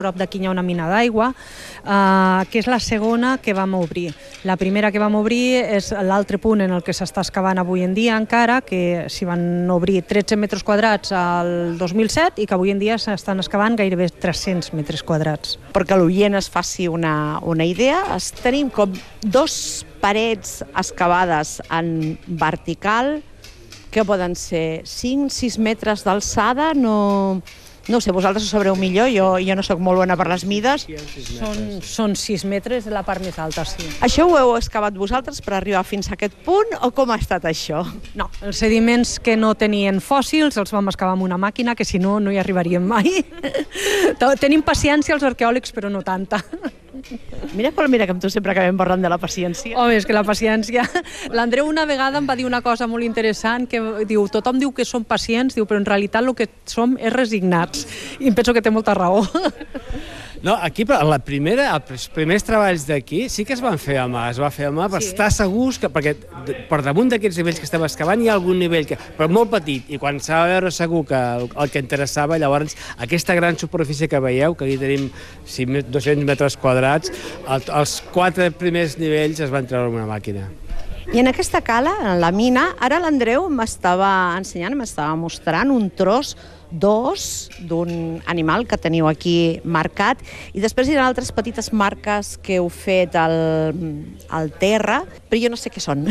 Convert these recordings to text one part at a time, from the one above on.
prop d'aquí hi ha una mina d'aigua, que és la segona que vam obrir. La primera que vam obrir és l'altre punt en el que s'està excavant avui en dia encara, que s'hi van obrir 13 metres quadrats al 2007 i que avui en dia s'estan excavant gairebé 300 metres quadrats. Perquè l'oient es faci una idea, tenim com 2 parets excavades en vertical, que poden ser 5-6 metres d'alçada, no sé, vosaltres ho sabreu millor, jo no sóc molt bona per les mides. Són 6 metres de la part més alta, sí. Això ho heu excavat vosaltres per arribar fins a aquest punt, o com ha estat això? No, els sediments que no tenien fòssils els vam excavar amb una màquina, que si no, no hi arribaríem mai. Tenim paciència els arqueòlegs, però no tanta. Mira que amb tu sempre acabem parlant de la paciència. Home, és que la paciència... L'Andreu una vegada em va dir una cosa molt interessant, que diu, tothom diu que som pacients, diu, però en realitat el que som és resignats. I em penso que té molta raó. No, aquí, els primers treballs d'aquí sí que es van fer a mà, per estar segurs, perquè per damunt d'aquests nivells que estem excavant hi ha algun nivell, però molt petit, i quan s'ha de veure segur que el que interessava, llavors aquesta gran superfície que veieu, que aquí tenim 200 metres quadrats, els 4 primers nivells es van treure amb una màquina. I en aquesta cala, en la mina, ara l'Andreu m'estava ensenyant, m'estava mostrant un tros d'os d'un animal que teniu aquí marcat, i després hi ha altres petites marques que heu fet al terra, però jo no sé què són.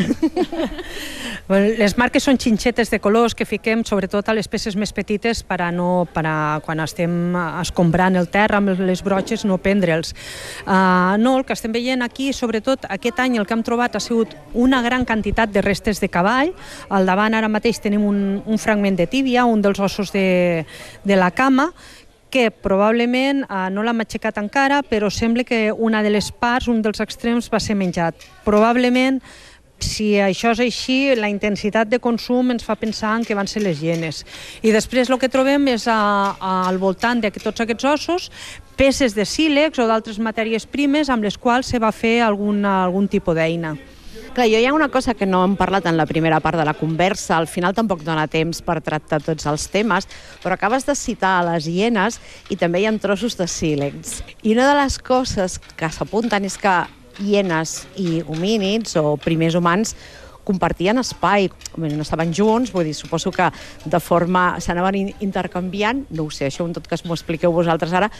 Les marques són xinxetes de colors que fiquem sobretot a les peces més petites per a quan estem escombrant el terra amb les brotxes no prendre'ls. No, el que estem veient aquí, sobretot aquest any el que hem trobat ha sigut una gran quantitat de restes de cavall. Al davant ara mateix tenim un fragment de tíbia, un dels ossos de la cama, que probablement no l'hem aixecat encara, però sembla que una de les parts, un dels extrems, va ser menjat. Probablement, si això és així, la intensitat de consum ens fa pensar que van ser les hienes. I després el que trobem és al voltant de tots aquests ossos peces de sílex o d'altres matèries primes amb les quals se va fer algun tipus d'eina. Clar, hi ha una cosa que no hem parlat en la primera part de la conversa, al final tampoc dona temps per tractar tots els temes, però acabes de citar les hienes i també hi ha trossos de sílex. I una de les coses que s'apunten és que hienes i homínids o primers humans compartien espai, no estaven junts, vull dir, suposo que de forma s'anaven intercanviant, no ho sé, això en tot cas m'ho expliqueu vosaltres ara,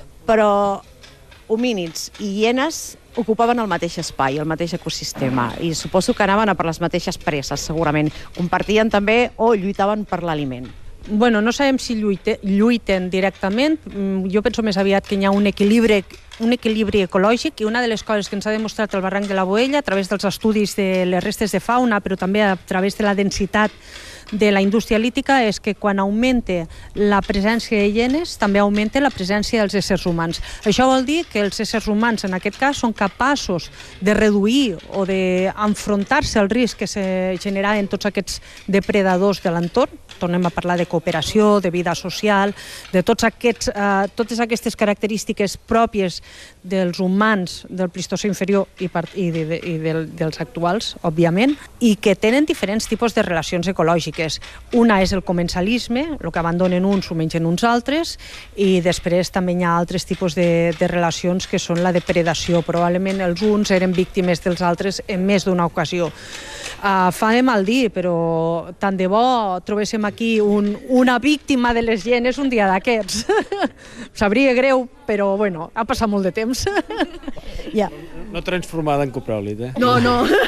però homínids i hienes ocupaven el mateix espai, el mateix ecosistema, i suposo que anaven a per les mateixes presses, segurament. Compartien també o lluitaven per l'aliment. Bueno, no sabem si lluiten directament. Jo penso més aviat que hi ha un equilibri ecològic, i una de les coses que ens ha demostrat el barranc de la Boella a través dels estudis de les restes de fauna, però també a través de la densitat de la indústria lítica, és que quan augmenta la presència de hienes també augmenta la presència dels éssers humans. Això vol dir que els éssers humans en aquest cas són capaços de reduir o d'enfrontar-se al risc que se generaven tots aquests depredadors de l'entorn. Tornem a parlar de cooperació, de vida social, de totes aquestes característiques pròpies dels humans del Plistocè inferior i dels actuals, òbviament, i que tenen diferents tipus de relacions ecològiques. Una és el comensalisme, el que abandonen uns ho mengen uns altres, i després també hi ha altres tipus de relacions que són la depredació. Probablement els uns eren víctimes dels altres en més d'una ocasió. Fa de mal dir, però tant de bo trobéssim aquí una víctima de les hienes un dia d'aquests. Sabria greu, però bueno, ha passat molt de temps. Ja. No transformada en copròlit, eh? No.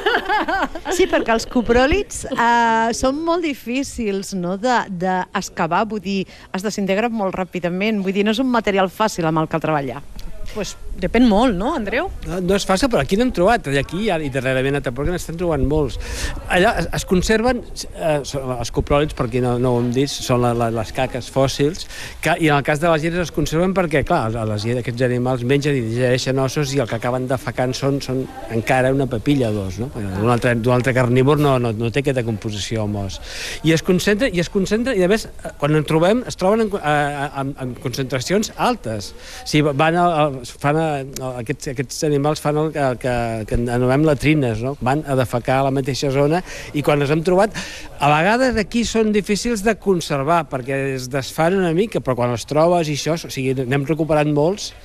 Sí, perquè els copròlits són molt difícils d'excavar, vull dir, es desintegren molt ràpidament, vull dir, no és un material fàcil amb el que treballar. Pues depèn molt, no, Andreu? No és fàcil, però aquí n'hem trobat. Aquí i darrerament a Tampoc n'estan trobant molts. Allà es conserven, els copròlits, per qui no ho hem dit, són les caques fòssils, i en el cas de les hienes es conserven perquè, clar, aquests animals mengen i digereixen ossos i el que acaben defecant són encara una papilla d'os, no? Un altre carnívor no té aquesta composició amb os. I es concentra, i a més, quan en trobem, es troben en concentracions altes. Si aquests animals fan el que anomenem latrines, no? Van a defecar a la mateixa zona, i quan els hem trobat, a vegades aquí són difícils de conservar perquè es desfan una mica, però quan els trobes i això, o sigui, n'hem recuperat molts